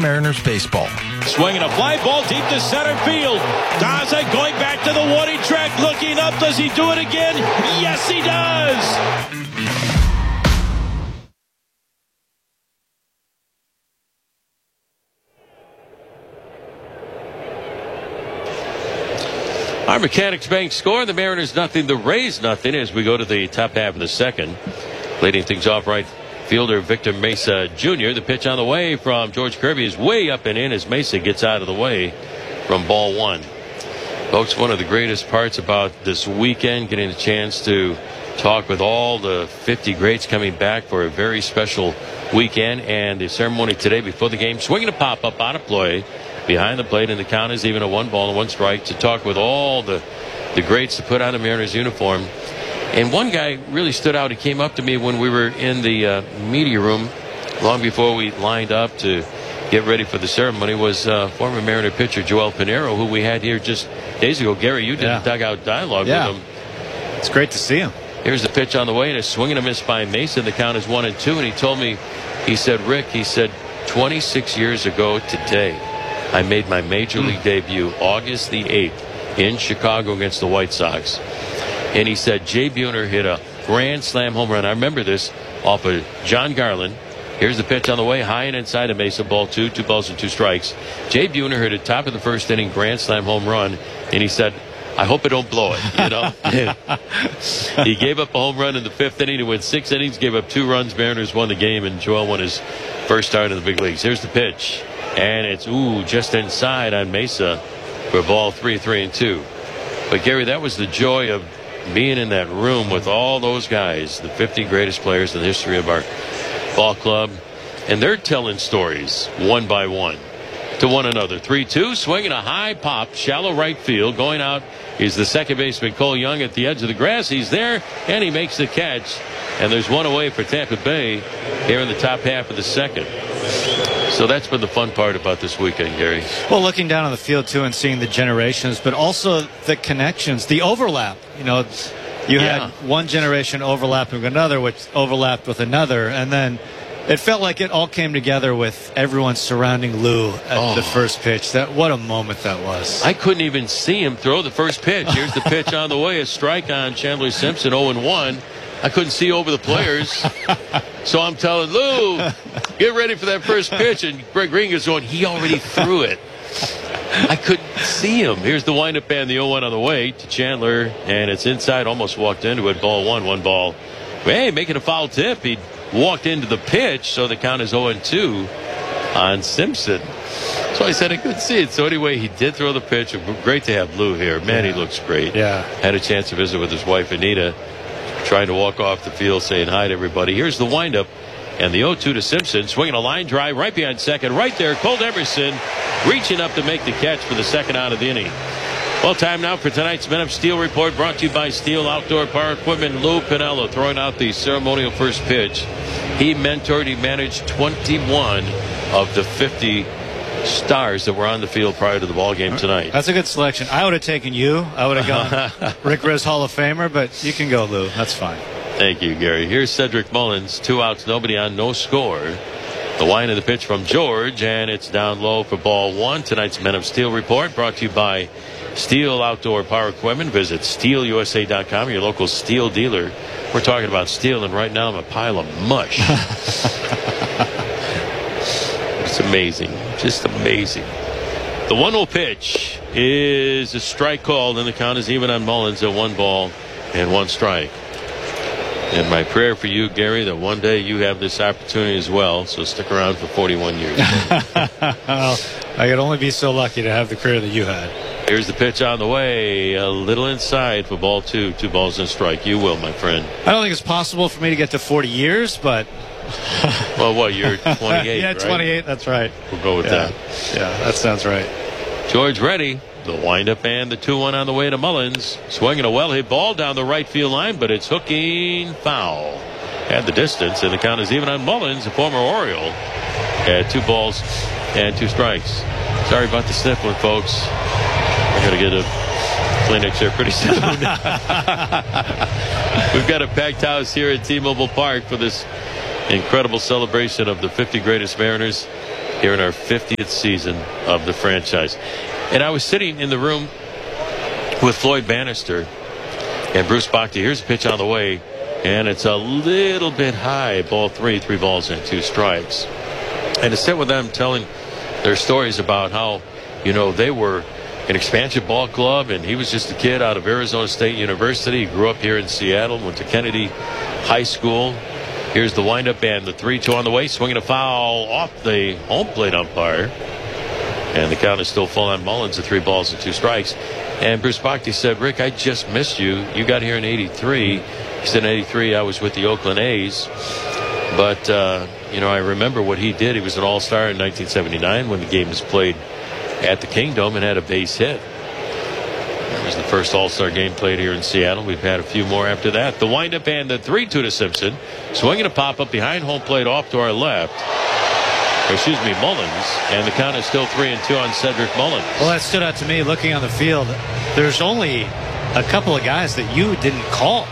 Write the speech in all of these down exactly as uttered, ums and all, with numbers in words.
Mariners baseball. Swinging a fly ball deep to center field. Daza going back to the warning track, looking up. Does he do it again? Yes, he does. Our Mechanics Bank score. The Mariners nothing. The Rays nothing as we go to the top half of the second. Leading things off, right fielder Victor Mesa Junior The pitch on the way from George Kirby is way up and in as Mesa gets out of the way from ball one. Folks, one of the greatest parts about this weekend, getting a chance to talk with all the fifty greats coming back for a very special weekend, and the ceremony today before the game. Swinging a pop-up out of play behind the plate, and the count is even a one ball and one strike, to talk with all the the greats to put on the Mariners uniform. And one guy really stood out. He came up to me when we were in the uh, media room long before we lined up to get ready for the ceremony. Was uh, former Mariner pitcher Joel Pinheiro, who we had here just days ago. Gary, you did yeah. a dugout dialogue yeah. with him. It's great to see him. Here's the pitch on the way, and a swing and a miss by Mason. The count is one and two, and he told me, he said, Rick, he said, twenty-six years ago today, I made my major league debut August the eighth in Chicago against the White Sox. And he said Jay Buhner hit a grand slam home run. I remember this off of John Garland. Here's the pitch on the way, high and inside of Mesa, ball two, two balls and two strikes. Jay Buhner hit a top of the first inning grand slam home run, and he said, I hope I don't blow it, you know. He gave up a home run in the fifth inning. He went six innings, gave up two runs. Mariners won the game, and Joel won his first start in the big leagues. Here's the pitch. And it's, ooh, just inside on Mesa for ball three, three, and two. But, Gary, that was the joy of being in that room with all those guys, the fifty greatest players in the history of our ball club. And they're telling stories one by one to one another. three two, swinging a high pop, shallow right field. Going out is the second baseman Cole Young at the edge of the grass. He's there, and he makes the catch. And there's one away for Tampa Bay here in the top half of the second. So that's been the fun part about this weekend, Gary. Well, looking down on the field, too, and seeing the generations, but also the connections, the overlap. You know, you yeah. had one generation overlapping with another, which overlapped with another, and then it felt like it all came together with everyone surrounding Lou at oh. the first pitch. That what a moment that was. I couldn't even see him throw the first pitch. Here's the pitch on the way, a strike on Chandler Simpson, oh and one. I couldn't see over the players. So I'm telling Lou, get ready for that first pitch. And Greg Green is going, he already threw it. I couldn't see him. Here's the windup and the oh one on the way to Chandler. And it's inside, almost walked into it. Ball one, one ball. Hey, making a foul tip. He walked into the pitch, so the count is oh and two on Simpson. So I said I couldn't see it. So anyway, he did throw the pitch. Great to have Lou here. Man, yeah. he looks great. Yeah. Had a chance to visit with his wife, Anita, trying to walk off the field saying hi to everybody. Here's the windup and the oh two to Simpson, swinging a line drive right behind second. Right there, Colt Emerson reaching up to make the catch for the second out of the inning. Well, time now for tonight's Men of Steel report, brought to you by Steel Outdoor Power Equipment. Lou Piniella throwing out the ceremonial first pitch. He mentored, he managed twenty-one of the fifty stars that were on the field prior to the ball game tonight. That's a good selection. I would have taken you. I would have gone Rick Riz Hall of Famer, but you can go, Lou. That's fine. Thank you, Gary. Here's Cedric Mullins. Two outs, nobody on, no score. The wind of the pitch from George, and it's down low for ball one. Tonight's Men of Steel report brought to you by Steel Outdoor Power Equipment. Visit steel u s a dot com, your local steel dealer. We're talking about steel, and right now I'm a pile of mush. It's amazing. Just amazing. The one oh pitch is a strike called, and the count is even on Mullins at one ball and one strike. And my prayer for you, Gary, that one day you have this opportunity as well. So stick around for forty-one years. Well, I could only be so lucky to have the career that you had. Here's the pitch on the way. A little inside for ball two. Two balls and a strike. You will, my friend. I don't think it's possible for me to get to forty years, but... Well, what, you're twenty-eight, yeah, right? twenty-eight, that's right. We'll go with yeah. that. Yeah, that sounds right. George ready. The windup and the two one on the way to Mullins. Swinging a well-hit ball down the right field line, but it's hooking foul. At the distance, and the count is even on Mullins, a former Oriole. At two balls and two strikes. Sorry about the sniffling, folks. I got to get a Kleenex here pretty soon. We've got a packed house here at T-Mobile Park for this incredible celebration of the fifty greatest Mariners. here in our fiftieth season of the franchise. And I was sitting in the room with Floyd Bannister and Bruce Bochy. Here's a pitch on the way, and it's a little bit high. Ball three, three balls and two strikes. And to sit with them telling their stories about how, you know, they were an expansion ball club, and he was just a kid out of Arizona State University. He grew up here in Seattle, went to Kennedy High School. Here's the windup and the three two on the way, swinging a foul off the home plate umpire. And the count is still full on Mullins at three balls and two strikes. And Bruce Bochy said, Rick, I just missed you. You got here in eighty-three. He said in eighty-three I was with the Oakland A's. But, uh, you know, I remember what he did. He was an all-star in nineteen seventy-nine when the game was played at the Kingdome and had a base hit. That was the first all-star game played here in Seattle. We've had a few more after that. The windup and the three two to Simpson. Swinging a pop-up behind home plate off to our left. Excuse me, Mullins, and the count is still three and two on Cedric Mullins. Well, that stood out to me looking on the field. There's only a couple of guys that you didn't call.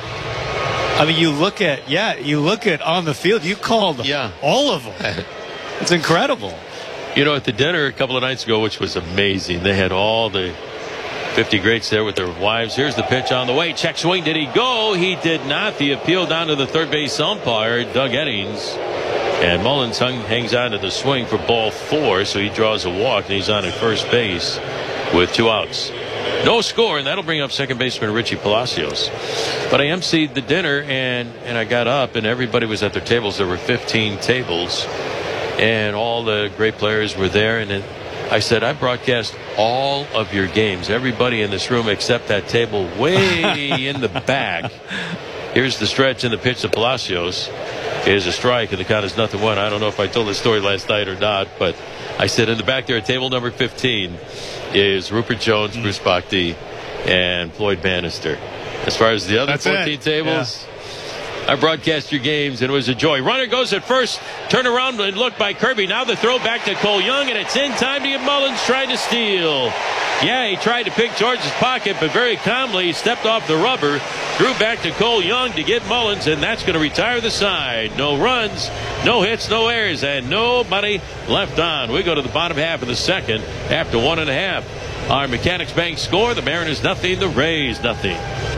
I mean, you look at, yeah, you look at on the field, you called yeah. all of them. It's incredible. You know, at the dinner a couple of nights ago, which was amazing, they had all the fifty greats there with their wives. Here's the pitch on the way. Check swing. Did he go? He did not. The appeal down to the third base umpire, Doug Eddings. And Mullins hung, hangs on to the swing for ball four, so he draws a walk, and he's on at first base with two outs. No score, and that'll bring up second baseman Richie Palacios. But I emceed the dinner, and, and I got up, and everybody was at their tables. There were fifteen tables, and all the great players were there. And then I said, I broadcast all of your games, everybody in this room except that table way in the back. Here's the stretch and the pitch to Palacios. Is a strike, and the count is nothing one. I don't know if I told this story last night or not, but I said in the back there at table number fifteen is Rupert Jones, mm. Bruce Bochy, and Floyd Bannister. As far as the other That's fourteen it. tables, yeah. I broadcast your games, and it was a joy. Runner goes at first, turn around and look by Kirby. Now the throw back to Cole Young, and it's in time to get Mullins trying to steal. Yeah, he tried to pick George's pocket, but very calmly he stepped off the rubber, threw back to Cole Young to get Mullins, and that's going to retire the side. No runs, no hits, no errors, and nobody left on. We go to the bottom half of the second after one and a half. Our Mechanics Bank score, the Mariners nothing, the Rays nothing.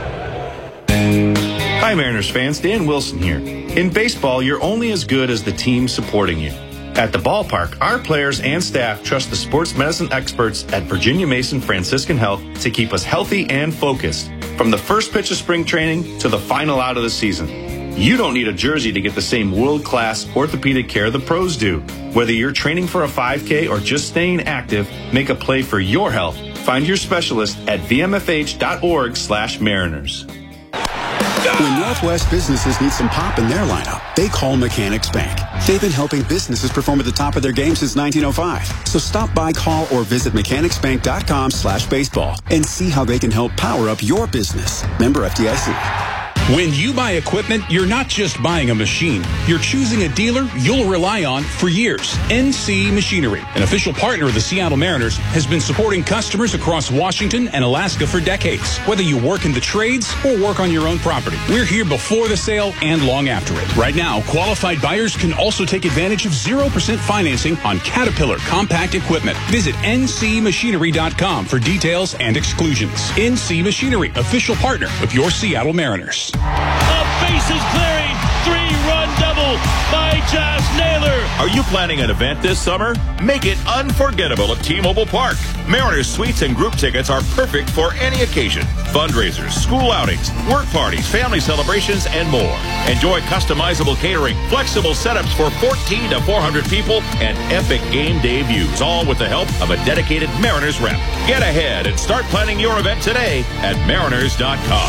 Hi, Mariners fans. Dan Wilson here. In baseball, you're only as good as the team supporting you. At the ballpark, our players and staff trust the sports medicine experts at Virginia Mason Franciscan Health to keep us healthy and focused, from the first pitch of spring training to the final out of the season. You don't need a jersey to get the same world-class orthopedic care the pros do. Whether you're training for a five K or just staying active, make a play for your health. Find your specialist at v m f h dot org slash mariners. When Northwest businesses need some pop in their lineup, they call Mechanics Bank. They've been helping businesses perform at the top of their game since nineteen oh five. So stop by, call, or visit mechanics bank dot com slash baseball and see how they can help power up your business. Member F D I C. When you buy equipment, you're not just buying a machine. You're choosing a dealer you'll rely on for years. N C Machinery, an official partner of the Seattle Mariners, has been supporting customers across Washington and Alaska for decades. Whether you work in the trades or work on your own property, we're here before the sale and long after it. Right now, qualified buyers can also take advantage of zero percent financing on Caterpillar compact equipment. Visit N C machinery dot com for details and exclusions. N C Machinery, official partner of your Seattle Mariners. A bases clearing, three-run double by Josh Naylor. Are you planning an event this summer? Make it unforgettable at T-Mobile Park. Mariners suites and group tickets are perfect for any occasion. Fundraisers, school outings, work parties, family celebrations, and more. Enjoy customizable catering, flexible setups for fourteen to four hundred people, and epic game day views, all with the help of a dedicated Mariners rep. Get ahead and start planning your event today at mariners dot com.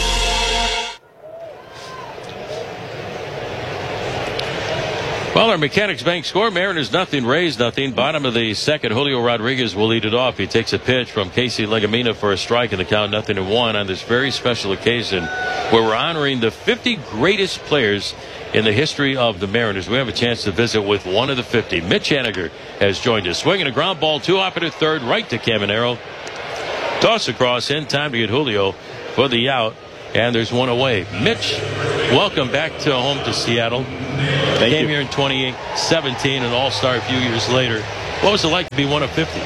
Well, our Mechanics Bank score, Mariners nothing, Rays nothing. Bottom of the second, Julio Rodriguez will lead it off. He takes a pitch from Casey Legumina for a strike in the count, nothing to one on this very special occasion where we're honoring the fifty greatest players in the history of the Mariners. We have a chance to visit with one of the fifty. Mitch Haniger has joined us. Swinging a ground ball, two off at third, right to Caminero. Toss across in time to get Julio for the out, and there's one away. Mitch welcome back to home to Seattle. Thank Came you. here in twenty seventeen, an all-star a few years later. What was it like to be one of fifty?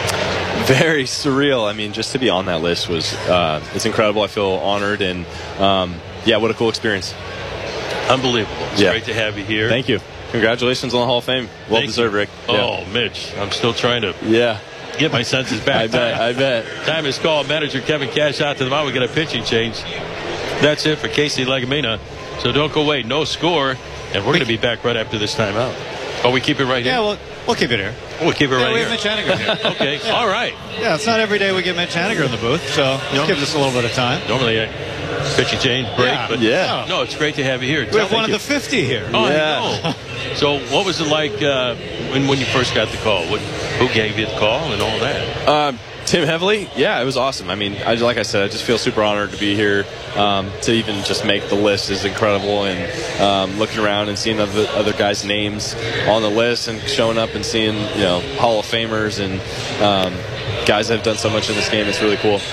Very surreal. I mean, just to be on that list was uh, it's incredible. I feel honored, and um, yeah, what a cool experience. Unbelievable. It's Yeah. great to have you here. Thank you. Congratulations on the Hall of Fame. Well Thank deserved, you. Rick. Oh, Yeah. Mitch, I'm still trying to Yeah. get my senses back. I bet. I bet. Time is called. Manager Kevin Cash out to the mound. We get a pitching change. That's it for Casey Legamina. So don't go away. No score, and we're going to be back right after this timeout. Oh, we keep it right Yeah, here. we'll, we'll keep it here. We'll keep it Yeah, right we here. have Mitch Haniger here. Okay. All right. Yeah, it's not every day we get Mitch Haniger in the booth, so No. it gives us a little bit of time. Normally, a pitching change break, Yeah. but Yeah. no, it's great to have you here. We have Tell- one of the fifty here. Oh, Yeah. I know. So, what was it like uh, when when you first got the call? What, who gave you the call and all that? Uh, Tim Heavily, yeah, it was awesome. I mean, I, like I said, I just feel super honored to be here. Um, to even just make the list is incredible, and um, looking around and seeing other, other guys' names on the list and showing up and seeing, you know, Hall of Famers and um, guys that have done so much in this game, it's really cool.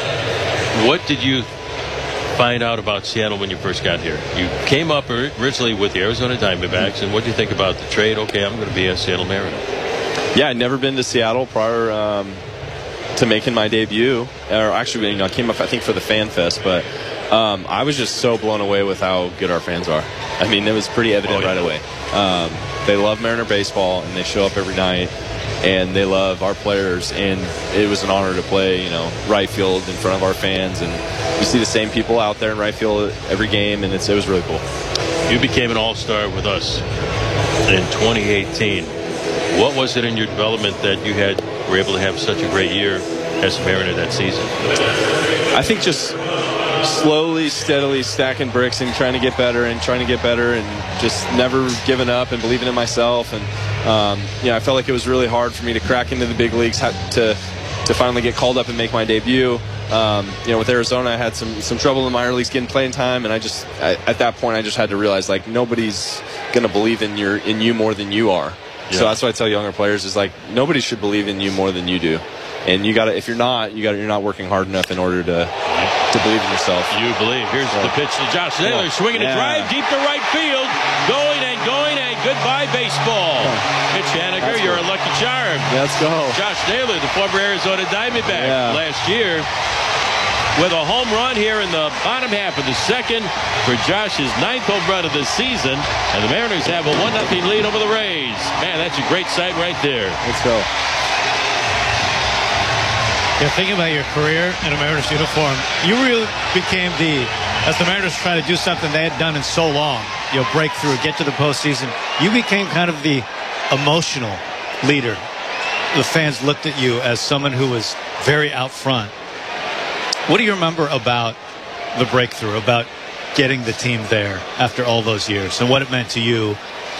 What did you find out about Seattle when you first got here? You came up originally with the Arizona Diamondbacks, and what do you think about the trade? Okay, I'm going to be a Seattle Mariner. Yeah, I'd never been to Seattle prior um, to making my debut. Or actually, you know, I came up, I think, for the Fan Fest, but um, I was just so blown away with how good our fans are. I mean, it was pretty evident Oh, yeah. right away. Um, they love Mariner baseball, and they show up every night, and they love our players, and it was an honor to play, you know, right field in front of our fans, and you see the same people out there in right field every game, and it's, it was really cool. You became an all-star with us in twenty eighteen. What was it in your development that you had were able to have such a great year as a Mariner that season? I think just slowly, steadily stacking bricks and trying to get better and trying to get better and just never giving up and believing in myself. And, um, you know, I felt like it was really hard for me to crack into the big leagues, had to to finally get called up and make my debut. Um, you know, with Arizona, I had some, some trouble in the minor leagues getting playing time. And I just, I, at that point, I just had to realize, like, nobody's going to believe in your in you more than you are. Yeah. So that's what I tell younger players is, like, nobody should believe in you more than you do. And you got to, if you're not, you got you're not working hard enough in order to to believe in yourself. You believe. Here's the pitch to Josh Naylor, Yeah. swinging a Yeah. drive deep to right field, going and going and goodbye baseball. Mitch Haniger, That's you're good. a lucky charm. Let's go. Josh Naylor, the former Arizona Diamondback, Yeah. last year with a home run here in the bottom half of the second for Josh's ninth home run of the season, and the Mariners have a one nothing lead over the Rays. Man, that's a great sight right there. Let's go. Yeah, thinking about your career in a Mariners uniform, you really became the, as the Mariners try to do something they had done in so long, you know, break through, get to the postseason, you became kind of the emotional leader. The fans looked at you as someone who was very out front. What do you remember about the breakthrough, about getting the team there after all those years, and what it meant to you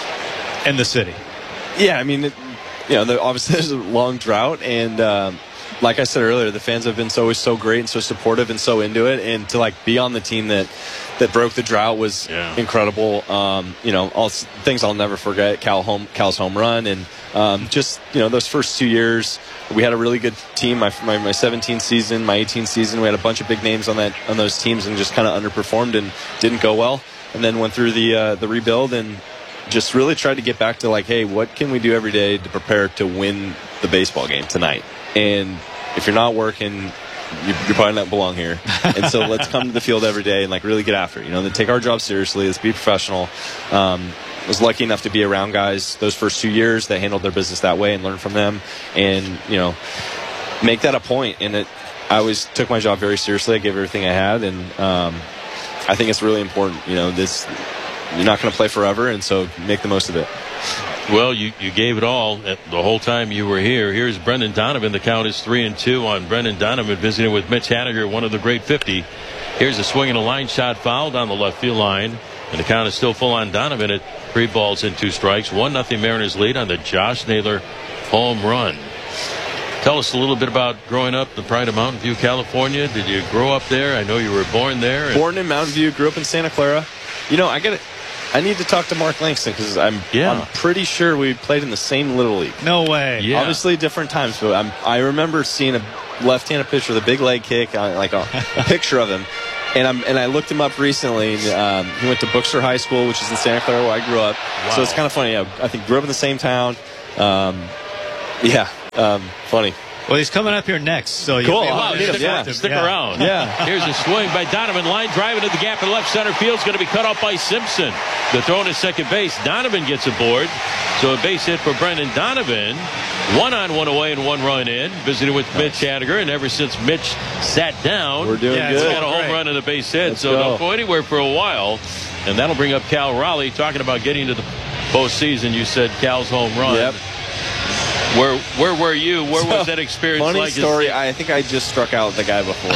and the city? Yeah, I mean, it, you know, the, obviously there's a long drought, and um, like I said earlier, the fans have been so always so great and so supportive and so into it, and to like be on the team that that broke the drought was Yeah. incredible. Um, you know, all s- things I'll never forget. Cal home, Cal's home run, and um, just you know those first two years, we had a really good team. My my, my seventeen season, my eighteen season, we had a bunch of big names on that on those teams, and just kind of underperformed and didn't go well. And then went through the uh, the rebuild and just really tried to get back to like, hey, what can we do every day to prepare to win the baseball game tonight? And if you're not working, you- you're probably not belong here. And so let's come to the field every day and like really get after it. You know, then take our job seriously. Let's be professional. Um, I was lucky enough to be around guys those first two years that handled their business that way and learn from them, and you know, make that a point. And it, I always took my job very seriously. I gave everything I had, and um, I think it's really important. You know, this you're not going to play forever, and so make the most of it. Well, you, you gave it all the whole time you were here. Here's Brendan Donovan. The count is three and two on Brendan Donovan visiting with Mitch Haniger, one of the great fifty. Here's a swing and a line shot foul down the left field line, and the count is still full on Donovan at three balls and two strikes. One nothing Mariners lead on the Josh Naylor home run. Tell us a little bit about growing up in the pride of Mountain View, California. Did you grow up there? I know you were born there. And Born in Mountain View, grew up in Santa Clara. You know, I got it. I need to talk to Mark Langston because I'm Yeah. I'm pretty sure we played in the same Little League. No way. Yeah. Obviously different times, but I'm, I remember seeing a left-handed pitcher with a big leg kick, uh, like a, a picture of him, And I'm and I looked him up recently. Um, he went to Bookster High School, which is in Santa Clara, where I grew up. Wow. So it's kind of funny. I, I think grew up in the same town. Um, yeah, um, funny. Well, he's coming up here next, so you'll Cool. be able Wow, to stick, interact yeah. him. stick Yeah. around. Yeah. Here's a swing by Donovan. Line drive into the gap in left center field. Is going to be cut off by Simpson. The throw to second base. Donovan gets aboard. So a base hit for Brendan Donovan. One on, one away, and one run in. Visiting with Mitch Haniger, and ever since Mitch sat down, We're doing Yeah, he's good. got a home Great. run and a base hit. Let's so go. don't go anywhere for a while. And that'll bring up Cal Raleigh. Talking about getting to the postseason, you said Cal's home run. Yep. Where where were you? Where So, was that experience Funny like? story. I think I just struck out the guy before.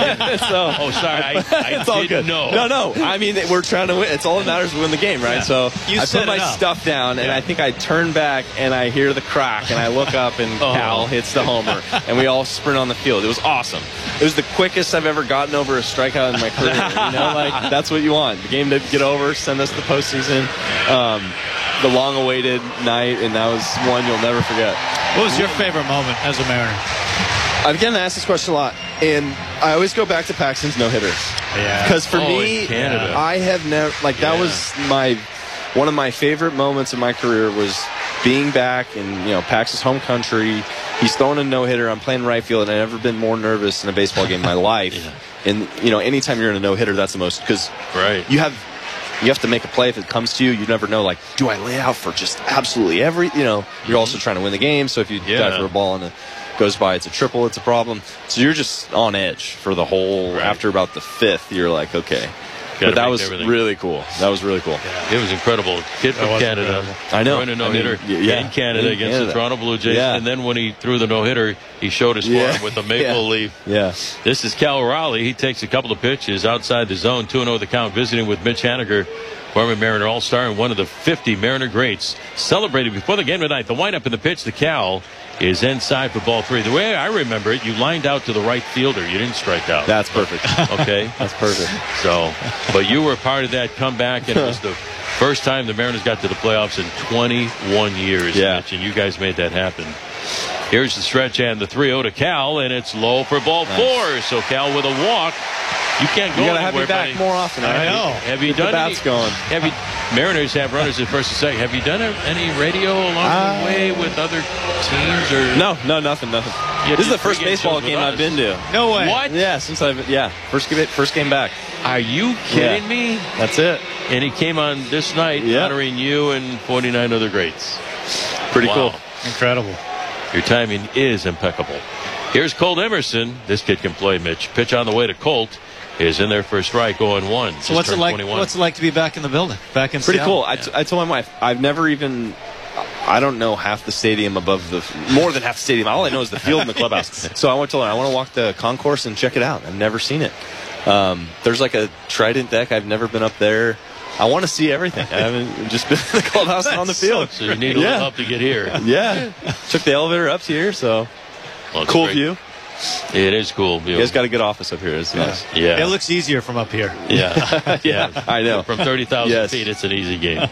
so, Oh, sorry. I, I it's all didn't good. know. No, no. I mean, we're trying to win. It's all that matters is win the game, right? Yeah. So You I set put my it up. stuff down, and Yeah. I think I turn back, and I hear the crack, and I look up, and Oh. Cal hits the homer, and we all sprint on the field. It was awesome. It was the quickest I've ever gotten over a strikeout in my career. You know, like that's what you want. The game to get over, send us to the postseason. Um, the long-awaited night, and that was one you'll never forget. What was your favorite moment as a Mariner? I've gotten asked this question a lot, and I always go back to Paxton's no-hitter. Yeah. Because for Oh, me, in Canada. I have never, like, that Yeah. was my, one of my favorite moments of my career was being back in, you know, Pax's home country. He's throwing a no-hitter. I'm playing right field, and I've never been more nervous in a baseball game in my life. Yeah. And, you know, anytime you're in a no-hitter, that's the most, because Right. you have, you have to make a play if it comes to you. You never know, like, do I lay out for just absolutely every, you know, you're also trying to win the game. So if you Yeah. dive for a ball and it goes by, it's a triple, it's a problem. So you're just on edge for the whole, Right. after about the fifth, you're like, okay. Gotta But that make was everything. really cool. That was really cool. It was incredible. Kid from was Canada. incredible. I know. Throwing a I no-hitter mean, yeah. in Canada In against Canada. the Toronto Blue Jays. Yeah. And then when he threw the no-hitter, he showed his Yeah. form with a maple Yeah. leaf. Yeah. This is Cal Raleigh. He takes a couple of pitches outside the zone. two and oh the count, visiting with Mitch Haniger, former Mariner All-Star and one of the fifty Mariner greats. Celebrated before the game tonight. The windup in the pitch to Cal is inside for ball three. The way I remember it, you lined out to the right fielder. You didn't strike out. That's perfect. Okay. That's perfect. So, but you were part of that comeback, and it was the first time the Mariners got to the playoffs in twenty-one years. Yeah. Mitch, and you guys made that happen. Here's the stretch and the three oh to Cal, and it's low for ball Nice. four. So Cal with a walk. You can't go You got to anywhere. have me back buddy. more often. I right? know. Have you Get the done bats any, going. Have you Mariners have runners at first and second? Have you done any radio along Uh, the way with other teams or No, no, nothing, nothing. You This is did the first pregame baseball shows with game us. I've been to. No way. What? Yeah, since I've, yeah, first game, first game back. Are you kidding Yeah. me? That's it. And he came on this night Yeah. honoring you and forty-nine other greats. Pretty Wow. cool. Incredible. Your timing is impeccable. Here's Colt Emerson. This kid can play, Mitch. Pitch on the way to Colt is in there for a strike, going one. So Just what's it turned like? twenty-one. What's it like to be back in the building? Back in Pretty Seattle? cool. I, t- I told my wife, I've never even, I don't know half the stadium above the, more than half the stadium. All I know is the field and the clubhouse. So I went to, I want to walk the concourse and check it out. I've never seen it. Um, there's like a Trident deck. I've never been up there. I want to see everything. I haven't just been in the clubhouse and on the field. So you need a Yeah. little help to get here. Yeah. Took the elevator up to here, so Well, it's cool great. view. It is cool view. You guys got a good office up here. It's nice. yeah. It looks easier from up here. Yeah. Yeah, I know. From thirty thousand Yes. feet, it's an easy game.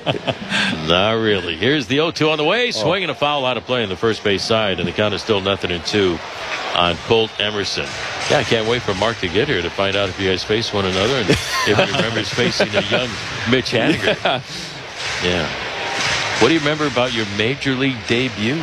Not really. Here's the oh two on the way. Swinging a foul out of play on the first base side, and the count is still nothing in two on Colt Emerson. Yeah, I can't wait for Mark to get here to find out if you guys face one another and if he remembers facing a young Mitch Haniger. Yeah. Yeah. What do you remember about your major league debut?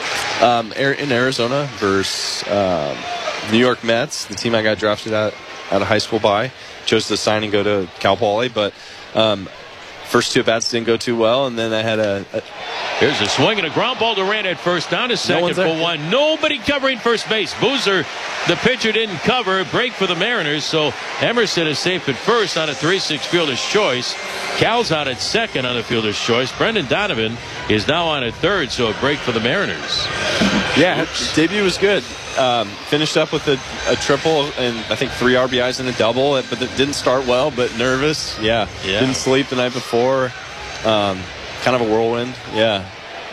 Um, Ar- in Arizona versus um, New York Mets, the team I got drafted out out of high school by. Chose to sign and go to Cal Poly, but um, first two at bats didn't go too well, and then I had a, a Here's a swing and a ground ball to Rand at first, down to second one's for there. one. Nobody covering first base. Boozer, the pitcher, didn't cover. Break for the Mariners, so Emerson is safe at first on a three six fielder's choice. Cal's out at second on the fielder's choice. Brendan Donovan is now on at third, so a break for the Mariners. yeah, debut was good. Um, finished up with a, a triple and I think three R B Is and a double, but it didn't start well. But nervous, yeah. Yeah. Didn't sleep the night before. Um, kind of a whirlwind, yeah.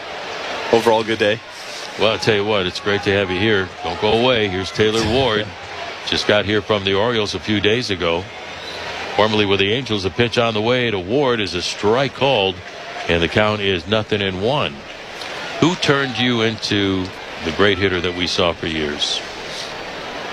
Overall, good day. Well, I'll tell you what, it's great to have you here. Don't go away. Here's Taylor Ward. Just got here from the Orioles a few days ago. Formerly with the Angels, a pitch on the way to Ward is a strike called, and the count is nothing in one. Who turned you into the great hitter that we saw for years?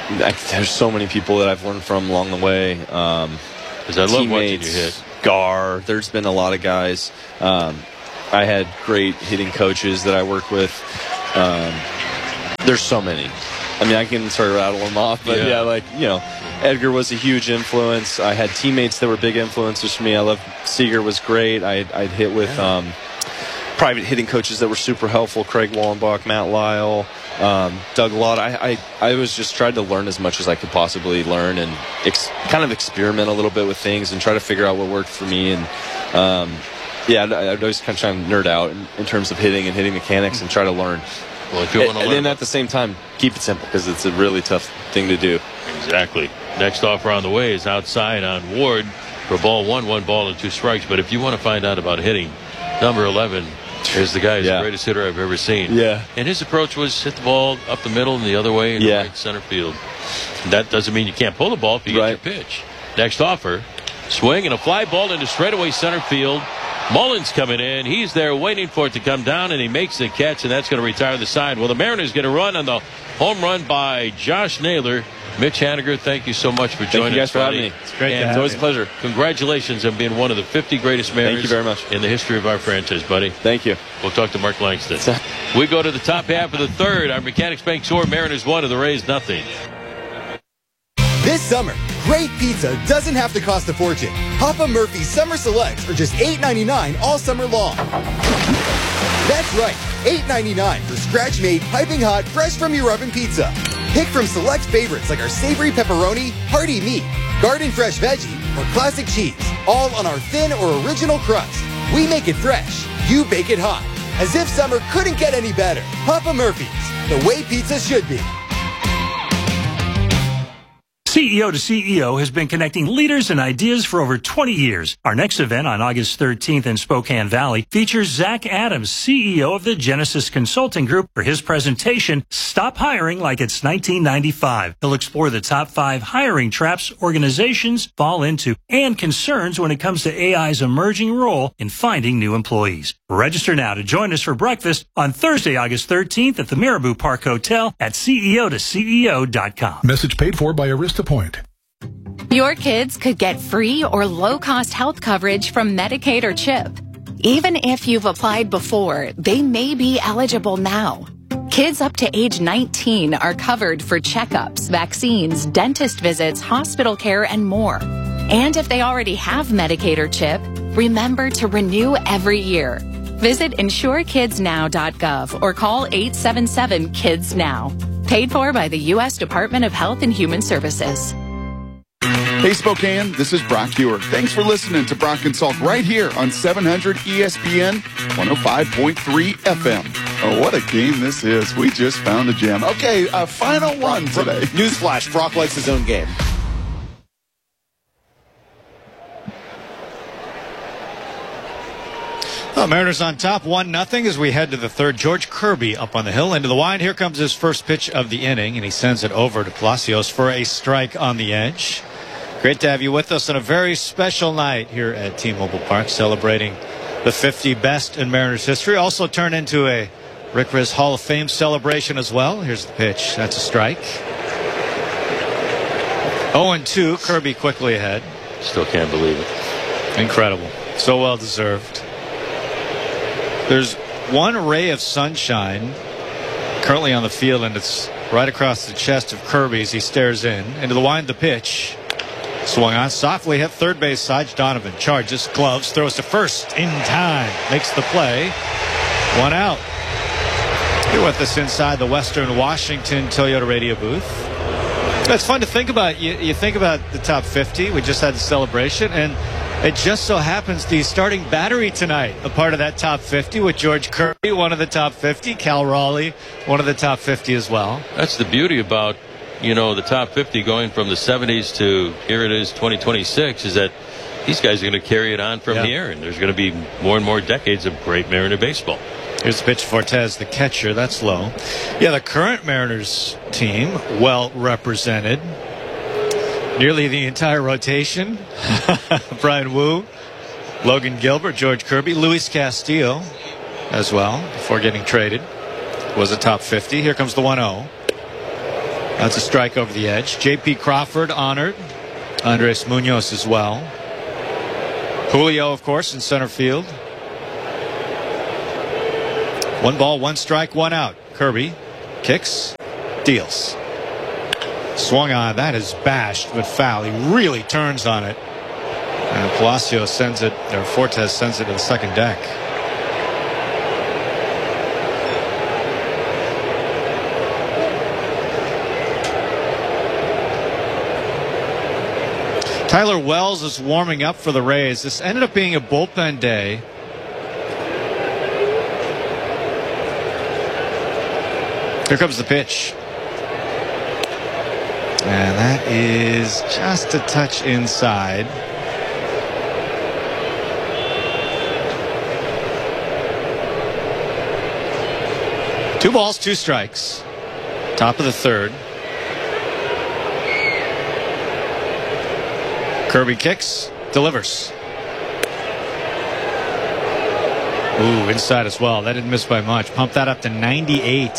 I, there's so many people that I've learned from along the way. Um, Because I love watching you hit. Gar, there's been a lot of guys. Um, I had great hitting coaches that I worked with. Um, there's so many. I mean, I can sort of rattle them off, but yeah. yeah, like, you know, Edgar was a huge influence. I had teammates that were big influences for me. I love Seager was great. I, I'd hit with yeah. um, private hitting coaches that were super helpful. Craig Wallenbach, Matt Lyle, um, Doug Lott. I, I, I was just trying to learn as much as I could possibly learn and ex- kind of experiment a little bit with things and try to figure out what worked for me. And, um, yeah, I'd, I'd always kind of try and nerd out in, in terms of hitting and hitting mechanics and try to learn. Well, if you want to and learn, then at the same time, keep it simple because it's a really tough thing to do. Exactly. Next offer on the way is outside on Ward for ball one, one ball and two strikes. But if you want to find out about hitting, number eleven is the guy who's yeah. the greatest hitter I've ever seen. Yeah. And his approach was hit the ball up the middle and the other way in yeah. right center field. That doesn't mean you can't pull the ball if you right. get your pitch. Next offer, swing and a fly ball into straightaway center field. Mullins coming in. He's there waiting for it to come down, and he makes the catch, and that's going to retire the side. Well, the Mariners get a run on the home run by Josh Naylor. Mitch Haniger, thank you so much for joining us. Thank you guys for having me. It's great. And it's always a pleasure. Congratulations on being one of the fifty greatest Mariners thank you very much. in the history of our franchise, buddy. Thank you. We'll talk to Mark Langston. We go to the top half of the third. Our Mechanics Bank score, Mariners one and the Rays nothing. This summer, great pizza doesn't have to cost a fortune. Papa Murphy's Summer Selects are just eight ninety-nine all summer long. That's right, eight ninety-nine for scratch-made, piping hot, fresh from your oven pizza. Pick from select favorites like our savory pepperoni, hearty meat, garden fresh veggie, or classic cheese, all on our thin or original crust. We make it fresh, you bake it hot. As if summer couldn't get any better. Papa Murphy's, the way pizza should be. C E O to C E O has been connecting leaders and ideas for over twenty years. Our next event on August thirteenth in Spokane Valley features Zach Adams, C E O of the Genesis Consulting Group, for his presentation, Stop Hiring Like It's nineteen ninety-five. He'll explore the top five hiring traps organizations fall into and concerns when it comes to A I's emerging role in finding new employees. Register now to join us for breakfast on Thursday, August thirteenth at the Marabou Park Hotel at C E O to C E O dot com. Message paid for by Arista Point. Your kids could get free or low-cost health coverage from Medicaid or CHIP. Even if you've applied before, they may be eligible now. Kids up to age nineteen are covered for checkups, vaccines, dentist visits, hospital care, and more. And if they already have Medicaid or CHIP, remember to renew every year. Visit insure kids now dot gov or call eight seven seven kids now. Paid for by the U S Department of Health and Human Services. Hey Spokane, this is Brock Hewer. Thanks for listening to Brock and Salk right here on seven hundred E S P N one oh five point three F M. Oh, what a game this is. We just found a gem. Okay, uh, final one today. Newsflash, Brock likes his own game. Well, Mariners on top, one nothing as we head to the third. George Kirby up on the hill into the wind. Here comes his first pitch of the inning, and he sends it over to Palacios for a strike on the edge. Great to have you with us on a very special night here at T-Mobile Park, celebrating the fifty best in Mariners history. Also turned into a Rick Rizzs Hall of Fame celebration as well. Here's the pitch. That's a strike. oh and two. Kirby quickly ahead. Still can't believe it. Incredible. So well deserved. There's one ray of sunshine currently on the field, and it's right across the chest of Kirby as he stares in. Into the wind, the pitch. Swung on, softly hit third base side. Donovan charges, gloves, throws to first in time. Makes the play. One out. You're with us inside the Western Washington Toyota radio booth. It's fun to think about. You, you think about the top fifty. We just had the celebration, and it just so happens the starting battery tonight, a part of that top fifty with George Kirby, one of the top fifty. Cal Raleigh, one of the top fifty as well. That's the beauty about, you know, the top fifty going from the seventies to here it is twenty twenty-six, is that these guys are going to carry it on from yeah. here, and there's going to be more and more decades of great Mariner baseball. Here's the pitch, Fortes, the catcher. That's low. Yeah, the current Mariners team, well represented. Nearly the entire rotation. Brian Wu, Logan Gilbert, George Kirby, Luis Castillo as well, before getting traded. Was a top fifty. Here comes the one oh. That's a strike over the edge. J P Crawford honored. Andres Munoz as well. Julio, of course, in center field. One ball, one strike, one out. Kirby kicks, deals. Swung on. That is bashed, but foul. He really turns on it. And Palacios sends it, or Fortes sends it to the second deck. Tyler Wells is warming up for the Rays. This ended up being a bullpen day. Here comes the pitch. And that is just a touch inside. Two balls, two strikes. Top of the third. Kirby kicks, delivers. Ooh, inside as well. That didn't miss by much. Pump that up to ninety-eight.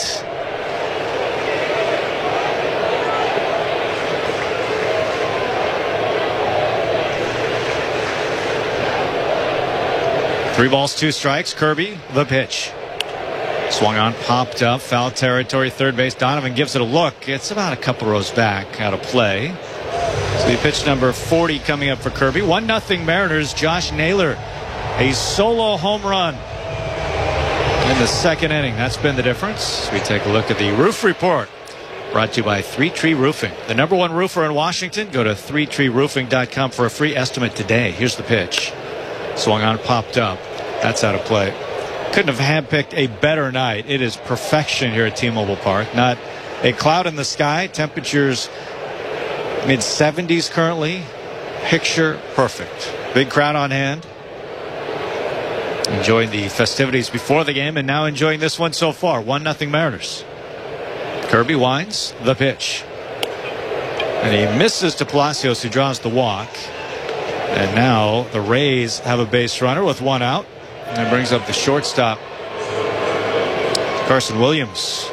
Three balls, two strikes. Kirby, the pitch. Swung on, popped up, foul territory, third base. Donovan gives it a look. It's about a couple rows back, out of play. So the pitch number forty coming up for Kirby. one nothing Mariners. Josh Naylor, a solo home run in the second inning. That's been the difference. We take a look at the Roof Report, brought to you by Three Tree Roofing, the number one roofer in Washington. Go to three tree roofing dot com for a free estimate today. Here's the pitch. Swung on, popped up. That's out of play. Couldn't have handpicked a better night. It is perfection here at T-Mobile Park. Not a cloud in the sky. Temperatures mid seventies currently. Picture perfect. Big crowd on hand. Enjoying the festivities before the game and now enjoying this one so far. one nothing Mariners. Kirby winds the pitch. And he misses to Palacios, who draws the walk. And now the Rays have a base runner with one out. And it brings up the shortstop, Carson Williams.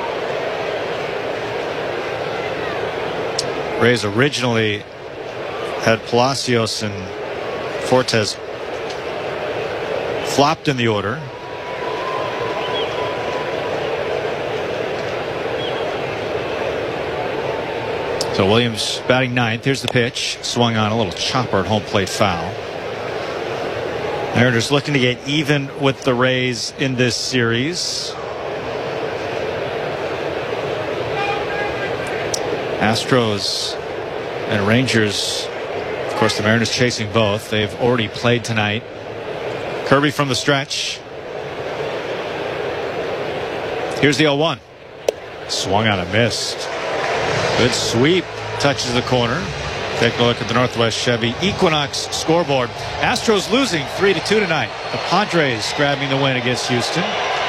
Rays originally had Palacios and Fortes flopped in the order. So Williams batting ninth. Here's the pitch. Swung on, a little chopper at home plate, foul. Mariners looking to get even with the Rays in this series. Astros and Rangers, of course, the Mariners chasing both. They've already played tonight. Kirby from the stretch. Here's the oh one. Swung on and missed. Good sweep. Touches the corner. Take a look at the Northwest Chevy Equinox scoreboard. Astros losing three to two tonight. The Padres grabbing the win against Houston.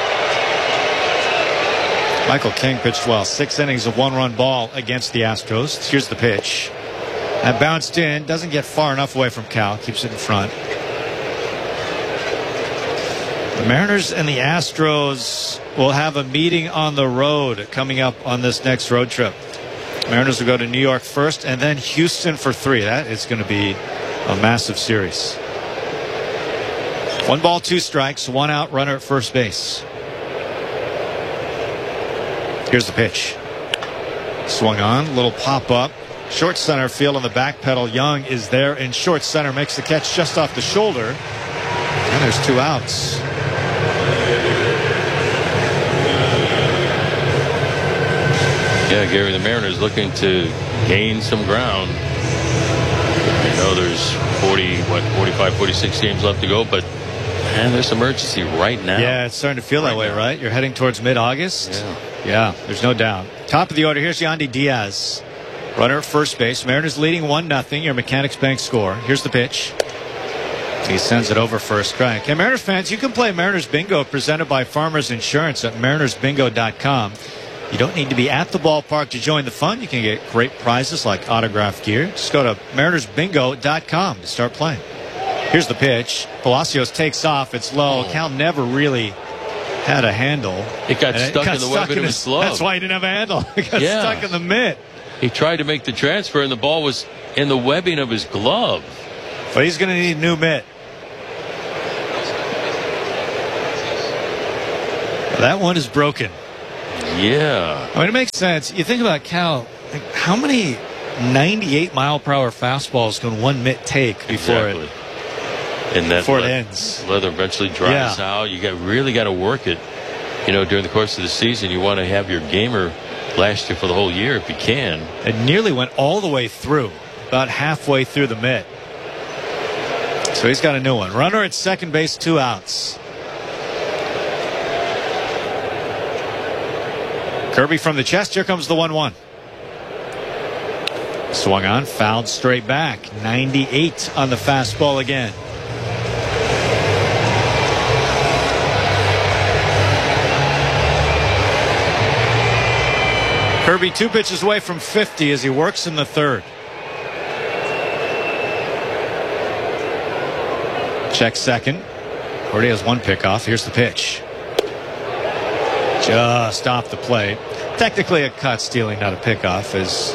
Michael King pitched well. Six innings of one-run ball against the Astros. Here's the pitch. That bounced in. Doesn't get far enough away from Cal. Keeps it in front. The Mariners and the Astros will have a meeting on the road coming up on this next road trip. Mariners will go to New York first and then Houston for three. That is going to be a massive series. One ball, two strikes, one out, runner at first base. Here's the pitch. Swung on, little pop up. Short center field on the back pedal. Young is there in short center, makes the catch just off the shoulder. And there's two outs. Yeah, Gary, the Mariners looking to gain some ground. You know, there's forty, what, forty-five, forty-six games left to go, but man, there's some urgency right now. Yeah, it's starting to feel that way, right? You're heading towards mid-August. Yeah. Yeah, there's no doubt. Top of the order, here's Yandy Diaz. Runner at first base. Mariners leading one nothing. Your Mechanics Bank score. Here's the pitch. He sends it over for a strike. And Mariners fans, you can play Mariners Bingo presented by Farmers Insurance at mariners bingo dot com. You don't need to be at the ballpark to join the fun. You can get great prizes like autographed gear. Just go to mariners bingo dot com to start playing. Here's the pitch. Palacios takes off. It's low. Cal never really had a handle. It got and stuck got in the stuck webbing in of his glove. That's why he didn't have a handle. It got Yeah. stuck in the mitt. He tried to make the transfer, and the ball was in the webbing of his glove. But he's going to need a new mitt. That one is broken. Yeah. I mean, it makes sense. You think about Cal, like, how many ninety-eight mile per hour fastballs can one mitt take before Exactly. it and that before le- it ends? leather eventually dries Yeah. out. You got really got to work it. You know, during the course of the season, you want to have your gamer last you for the whole year if you can. It nearly went all the way through, about halfway through the mitt. So he's got a new one. Runner at second base, two outs. Kirby from the chest. Here comes the one one. Swung on, fouled straight back. ninety-eight on the fastball again. Kirby two pitches away from fifty as he works in the third. Check second. Already has one pickoff. Here's the pitch. Just off the plate. Technically a cut stealing, not a pickoff, as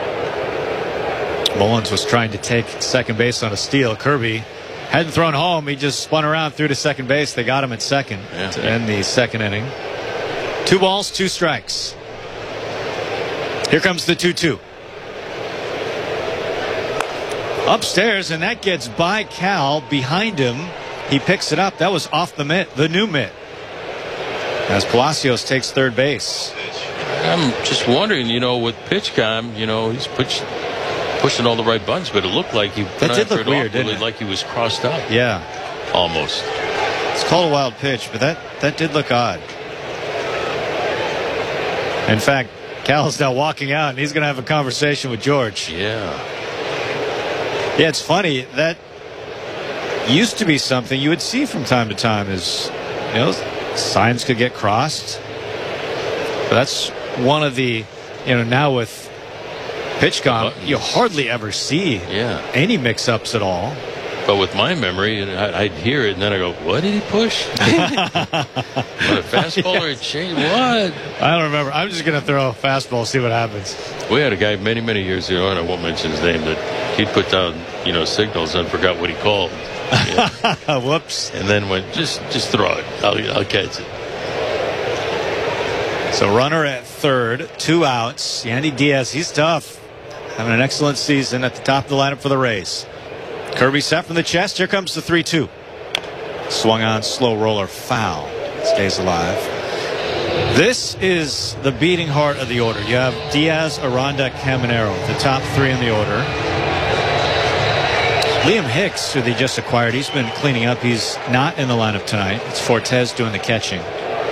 Mullins was trying to take second base on a steal. Kirby hadn't thrown home. He just spun around through to second base. They got him at second Yeah. to end the second inning. Two balls, two strikes. Here comes the two two. Upstairs, and that gets by Cal. Behind him, he picks it up. That was off the mitt, the new mitt. As Palacios takes third base. I'm just wondering, you know, with PitchCom, you know, he's push, pushing all the right buttons, but it looked like he That did look weird, awkwardly, didn't it? like he was crossed up. Yeah. Almost. It's called a wild pitch, but that, that did look odd. In fact, Cal's now walking out, and he's going to have a conversation with George. Yeah. Yeah, it's funny. That used to be something you would see from time to time is, you know, signs could get crossed. But that's one of the, you know, now with PitchCom, you hardly ever see Yeah. any mix-ups at all. But with my memory, and I, I'd hear it, and then I go, what did he push? What, a fastball Yes. or a change? What? I don't remember. I'm just going to throw a fastball, see what happens. We had a guy many, many years ago, and I won't mention his name, that he'd put down, you know, signals and forgot what he called. Yeah. Whoops. And then went, just just throw it. I'll, I'll catch it. So runner at third, two outs. Yandy Diaz, he's tough. Having an excellent season at the top of the lineup for the Rays. Kirby set from the chest. Here comes the three two. Swung on, slow roller, foul. Stays alive. This is the beating heart of the order. You have Diaz, Aranda, Caminero, the top three in the order. Liam Hicks, who they just acquired, he's been cleaning up. He's not in the lineup tonight. It's Fortes doing the catching.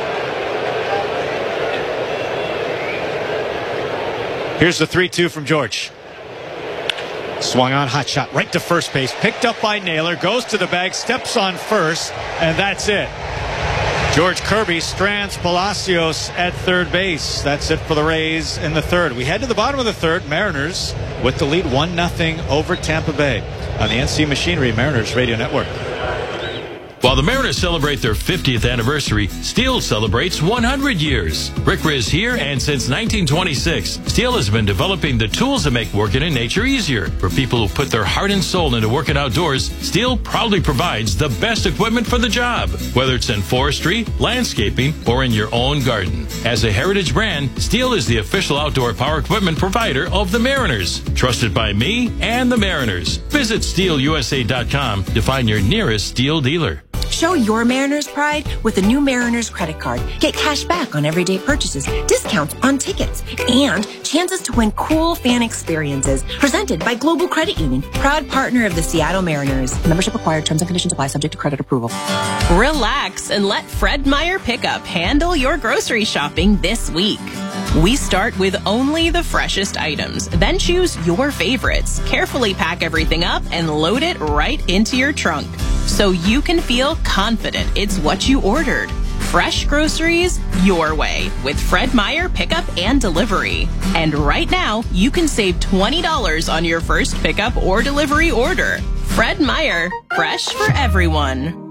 Here's the three two from George. Swung on, hot shot right to first base. Picked up by Naylor, goes to the bag, steps on first, and that's it. George Kirby strands Palacios at third base. That's it for the Rays in the third. We head to the bottom of the third. Mariners with the lead one nothing over Tampa Bay on the N C Machinery Mariners Radio Network. While the Mariners celebrate their fiftieth anniversary, Steel celebrates one hundred years. Rick Riz here, and since nineteen twenty-six, Steel has been developing the tools that make working in nature easier. For people who put their heart and soul into working outdoors, Steel proudly provides the best equipment for the job, whether it's in forestry, landscaping, or in your own garden. As a heritage brand, Steel is the official outdoor power equipment provider of the Mariners. Trusted by me and the Mariners. Visit steel u s a dot com to find your nearest Steel dealer. Show your Mariners pride with the new Mariners credit card. Get cash back on everyday purchases, discounts on tickets, and chances to win cool fan experiences. Presented by Global Credit Union, proud partner of the Seattle Mariners. Membership required. Terms and conditions apply. Subject to credit approval. Relax and let Fred Meyer Pickup handle your grocery shopping this week. We start with only the freshest items, then choose your favorites. Carefully pack everything up and load it right into your trunk, so you can feel confident it's what you ordered. Fresh groceries your way with Fred Meyer Pickup and Delivery. And right now, you can save twenty dollars on your first pickup or delivery order. Fred Meyer, fresh for everyone.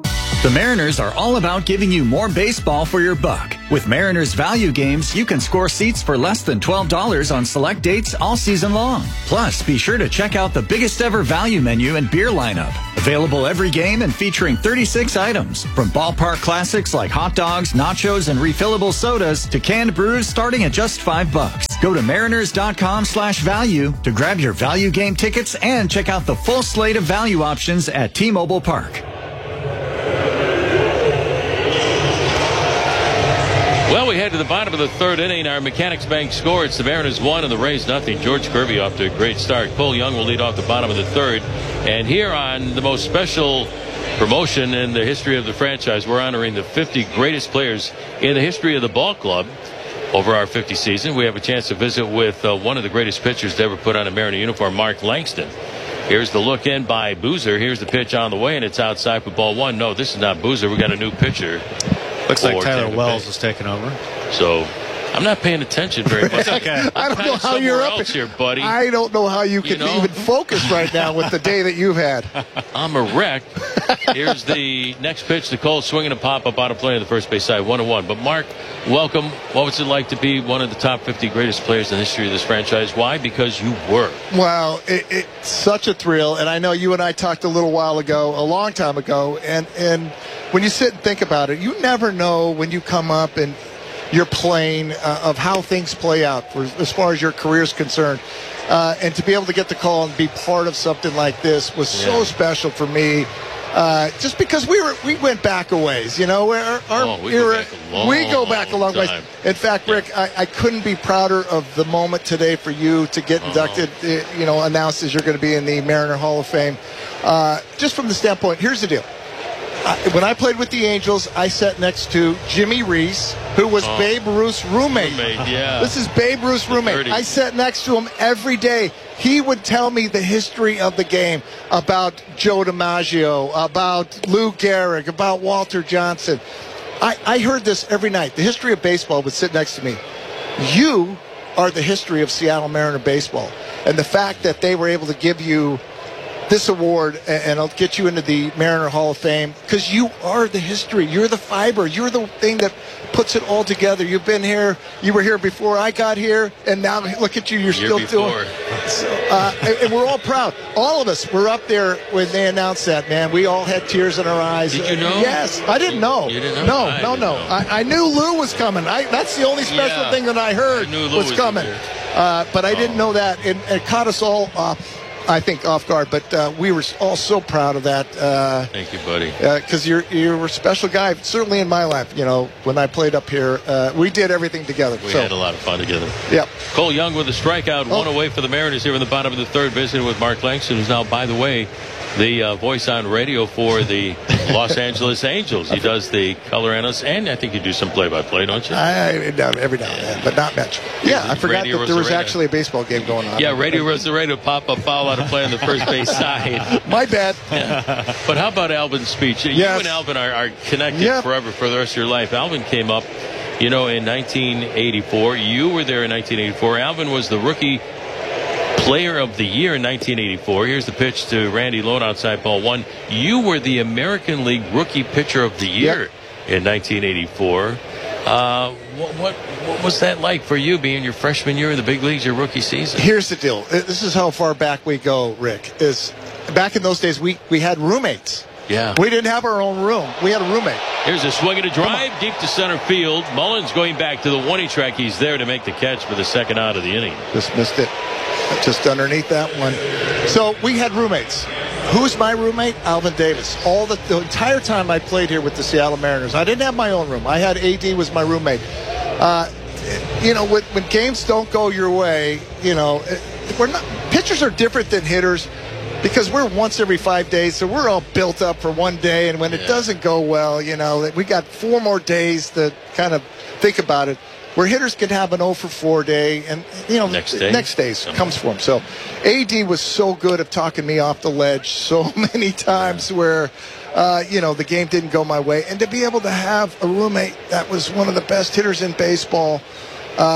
The Mariners are all about giving you more baseball for your buck. With Mariners Value Games, you can score seats for less than twelve dollars on select dates all season long. Plus, be sure to check out the biggest ever value menu and beer lineup. Available every game and featuring thirty-six items. From ballpark classics like hot dogs, nachos, and refillable sodas to canned brews starting at just five bucks. Go to mariners.com slash value to grab your value game tickets and check out the full slate of value options at T-Mobile Park. Well, we head to the bottom of the third inning. Our Mechanics Bank score. It's the Mariners one and the Rays nothing. George Kirby off to a great start. Cole Young will lead off the bottom of the third. And here on the most special promotion in the history of the franchise, we're honoring the fifty greatest players in the history of the ball club. Over our fifty season, we have a chance to visit with uh, one of the greatest pitchers to ever put on a Mariner uniform, Mark Langston. Here's the look in by Boozer. Here's the pitch on the way, and it's outside for ball one. No, this is not Boozer. We got a new pitcher. Looks like Tyler Wells is taking over. So I'm not paying attention very much. Okay. I don't know how you're up here, buddy. I don't know how you can you know? even focus right now with the day that you've had. I'm a wreck. Here's the next pitch to Cole, swinging a pop up out of play on the first base side, one and one. But Mark, welcome. What was it like to be one of the top fifty greatest players in the history of this franchise? Why? Because you were. Well, it, it's such a thrill, and I know you and I talked a little while ago, a long time ago, and and when you sit and think about it, you never know when you come up and you're playing uh, of how things play out for, as far as your career is concerned. Uh, and to be able to get the call and be part of something like this was yeah. so special for me. Uh, just because we were, we went back a ways, you know. Our, our oh, we, era, go back a long, we go back a long time. ways. In fact, Rick, yeah. I, I couldn't be prouder of the moment today for you to get inducted, uh, you know, announced as you're going to be in the Mariner Hall of Fame. Uh, just from the standpoint, here's the deal. I, when I played with the Angels, I sat next to Jimmy Reese, who was oh. Babe Ruth's roommate. roommate yeah. This is Babe Ruth's roommate. I sat next to him every day. He would tell me the history of the game about Joe DiMaggio, about Lou Gehrig, about Walter Johnson. I, I heard this every night. The history of baseball would sit next to me. You are the history of Seattle Mariner baseball. And the fact that they were able to give you this award, and I'll get you into the Mariner Hall of Fame, because you are the history. You're the fiber. You're the thing that puts it all together. You've been here. You were here before I got here, and now look at you. You're still before. doing it. So, uh, and we're all proud. All of us were up there when they announced that, man. We all had tears in our eyes. Did you know? Yes. I didn't know. You didn't know? No, I no, no. Know. I, I knew Lou was coming. I, that's the only special yeah. thing that I heard I knew Lou was, was coming. Uh, but I oh. didn't know that. And it caught us all off. I think off guard, but uh, we were all so proud of that. Uh, Thank you, buddy. Because uh, you're you're a special guy. Certainly in my life, you know, when I played up here, uh, we did everything together. We so. had a lot of fun together. Yep. Cole Young with a strikeout, oh. one away for the Mariners here in the bottom of the third, visiting with Mark Langston, who's now, by the way, the uh, voice on radio for the Los Angeles Angels. He does the color analyst, and I think you do some play-by-play, don't you? I, every now and then, but not much. Yeah, I forgot Radio that there was Rosarena. actually a baseball game going on. Yeah, Radio Rosarena pop up foul out of play on the first base side. My bad. Yeah. But how about Alvin's speech? You yes. and Alvin are, are connected yep. forever for the rest of your life. Alvin came up, you know, in nineteen eighty-four. You were there in nineteen eighty-four. Alvin was the rookie Player of the Year in nineteen eighty-four. Here's the pitch to Randy Lone outside ball one. You were the American League Rookie Pitcher of the Year yep. in nineteen eighty-four. Uh, what, what what was that like for you, being your freshman year in the big leagues, your rookie season? Here's the deal. This is how far back we go, Rick. Is back in those days we we had roommates. Yeah. We didn't have our own room. We had a roommate. Here's a swing and a drive deep to center field. Mullins going back to the one-E track. He's there to make the catch for the second out of the inning. Just missed it. Just underneath that one. So we had roommates. Who's my roommate? Alvin Davis. All the, the entire time I played here with the Seattle Mariners, I didn't have my own room. I had A D was my roommate. Uh, you know, when, when games don't go your way, you know, we're not. Pitchers are different than hitters because we're once every five days, so we're all built up for one day. And when yeah. it doesn't go well, you know, we got four more days to kind of think about it. Where hitters can have an oh for four day, and you know, next day, next day comes for them. So, A D was so good at talking me off the ledge so many times yeah. where, uh, you know, the game didn't go my way, and to be able to have a roommate that was one of the best hitters in baseball, uh,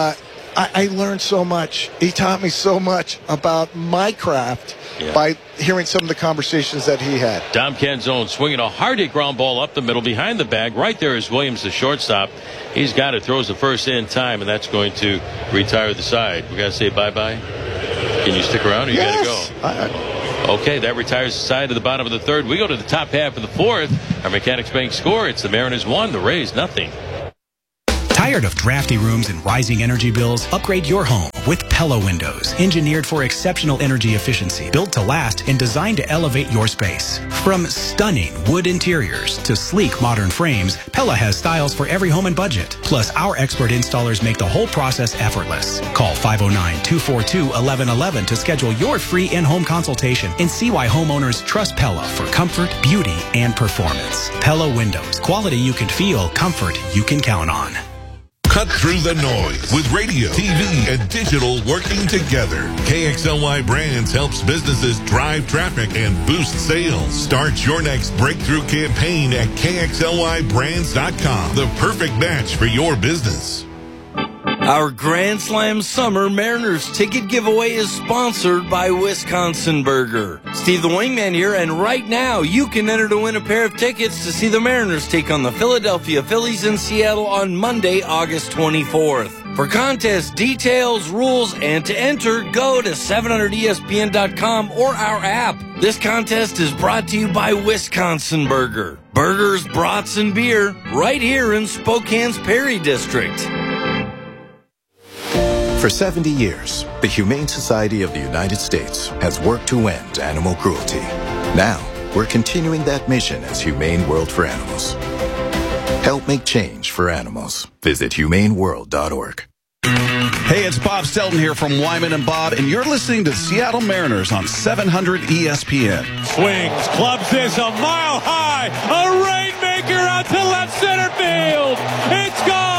I, I learned so much. He taught me so much about my craft yeah. by hearing some of the conversations that he had. Dom Canzone swinging a hard hit ground ball up the middle behind the bag. Right there is Williams, the shortstop. He's got it, throws the first in time, and that's going to retire the side. We got to say bye-bye. Can you stick around or you yes. got to go? Okay, that retires the side to the bottom of the third. We go to the top half of the fourth. Our Mechanics Bank score. It's the Mariners one, the Rays nothing. Tired of drafty rooms and rising energy bills? Upgrade your home with Pella Windows. Engineered for exceptional energy efficiency, built to last, and designed to elevate your space. From stunning wood interiors to sleek modern frames, Pella has styles for every home and budget. Plus, our expert installers make the whole process effortless. Call five oh nine, two four two, one one one one to schedule your free in-home consultation and see why homeowners trust Pella for comfort, beauty, and performance. Pella Windows. Quality you can feel, comfort you can count on. Cut through the noise with radio, T V, and digital working together. K X L Y Brands helps businesses drive traffic and boost sales. Start your next breakthrough campaign at K X L Y brands dot com. The perfect match for your business. Our Grand Slam Summer Mariners ticket giveaway is sponsored by Wisconsin Burger. Steve the Wingman here, and right now you can enter to win a pair of tickets to see the Mariners take on the Philadelphia Phillies in Seattle on Monday, August twenty-fourth. For contest details, rules, and to enter, go to seven hundred E S P N dot com or our app. This contest is brought to you by Wisconsin Burger. Burgers, brats, and beer right here in Spokane's Perry District. For seventy years, the Humane Society of the United States has worked to end animal cruelty. Now, we're continuing that mission as Humane World for Animals. Help make change for animals. Visit humane world dot org. Hey, it's Bob Stelton here from Wyman and Bob, and you're listening to Seattle Mariners on seven hundred E S P N. Swings, clubs this a mile high, a rainmaker out to left center field. It's gone.